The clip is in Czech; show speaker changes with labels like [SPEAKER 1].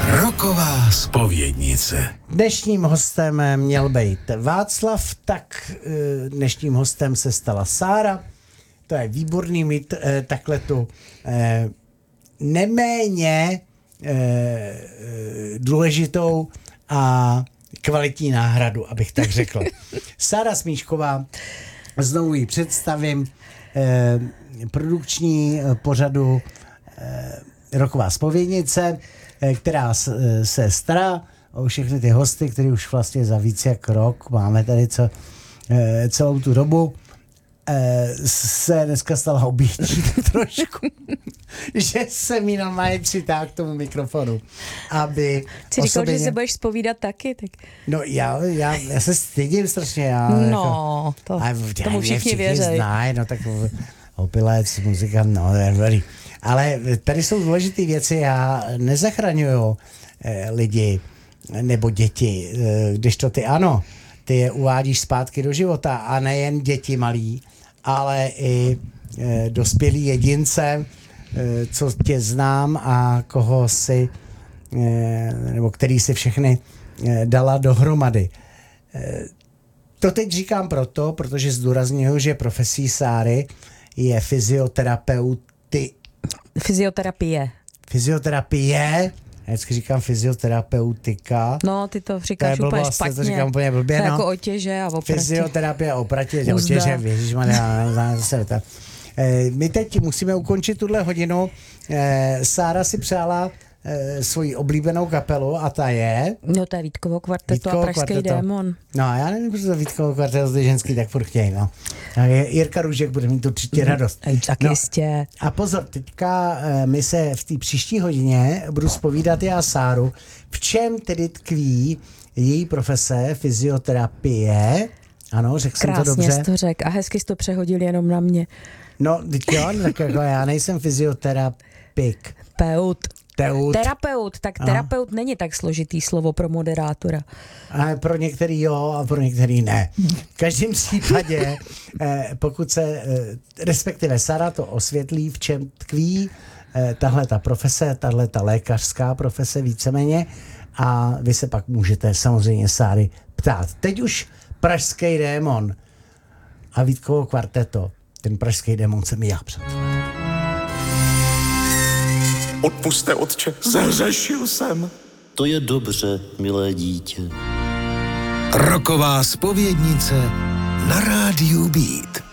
[SPEAKER 1] Roková zpovědnice.
[SPEAKER 2] Dnešním hostem měl být Václav, tak dnešním hostem se stala Sára. To je výborný mít takhle tu neméně důležitou a kvalitní náhradu, abych tak řekl. Sára Smíšková, znovu ji představím, produkční pořadu Roková zpovědnice, která se stará o všechny ty hosty, který už vlastně za víc jak rok máme tady celou tu dobu. Se dneska stala obětí trošku, že se mi normálně přitáhl k tomu mikrofonu, aby
[SPEAKER 3] Jsi říkal, že se budeš zpovídat taky, tak...
[SPEAKER 2] No já se stydím strašně.
[SPEAKER 3] Tomu všichni věří.
[SPEAKER 2] No tak opilec, muzika, no dobrý. Ale tady jsou důležité věci, já nezachraňuju lidi nebo děti, když to ty ano, ty je uvádíš zpátky do života a nejen děti malí, ale i dospělí jedince, co tě znám a koho si, nebo který si všechny dala dohromady. To teď říkám protože zdůrazňuji, že profesí Sáry je fyzioterapie. Já vždycky říkám fyzioterapeutika.
[SPEAKER 3] No, ty to říkáš to úplně špatně.
[SPEAKER 2] To říkám úplně blbě,
[SPEAKER 3] to jako otěže a opratě.
[SPEAKER 2] Fyzioterapie a opratě, otěže, my teď musíme ukončit tuhle hodinu. Sára si přála svoji oblíbenou kapelu a ta je...
[SPEAKER 3] No, to je Vítkovo kvarteto a Pražský démon.
[SPEAKER 2] No, já nevím, proč to Vítkovo kvarteto je ženský, tak furt chtějí, no. Jirka Růžek bude mít určitě radost.
[SPEAKER 3] Tak jistě.
[SPEAKER 2] A pozor, teďka my se v té příští hodině budu zpovídat já Sáru, v čem tedy tkví její profese fyzioterapie. Ano, řekl jsem to dobře.
[SPEAKER 3] Krásně jsi to řekl a hezky jsi to přehodil jenom na mě.
[SPEAKER 2] No, jo, tak jako já nejsem fyzioterapik.
[SPEAKER 3] Terapeut, tak terapeut není tak složitý slovo pro moderátora.
[SPEAKER 2] A pro některý jo a pro některý ne. V každém případě, pokud se, respektive Sára to osvětlí, v čem tkví tahle ta profese, tahle ta lékařská profese víceméně a vy se pak můžete samozřejmě Sáry ptát. Teď už Pražský démon a Vítkovo kvarteto. Ten Pražský démon jsem já, přátelé.
[SPEAKER 1] Odpuste, otče, zahřešil jsem.
[SPEAKER 4] To je dobře, milé dítě.
[SPEAKER 1] Roková zpovědnice na rádiu Beat.